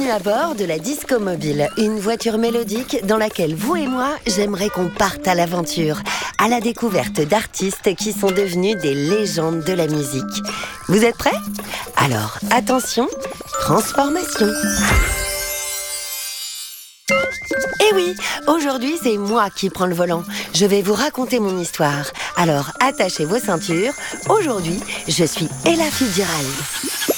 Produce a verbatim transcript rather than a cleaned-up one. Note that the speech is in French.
Bienvenue à bord de la Disco Mobile, une voiture mélodique dans laquelle vous et moi, j'aimerais qu'on parte à l'aventure, à la découverte d'artistes qui sont devenus des légendes de la musique. Vous êtes prêts ? Alors, attention, transformation. Eh oui, aujourd'hui c'est moi qui prends le volant. Je vais vous raconter mon histoire. Alors attachez vos ceintures. Aujourd'hui, je suis Ella Fitzgerald.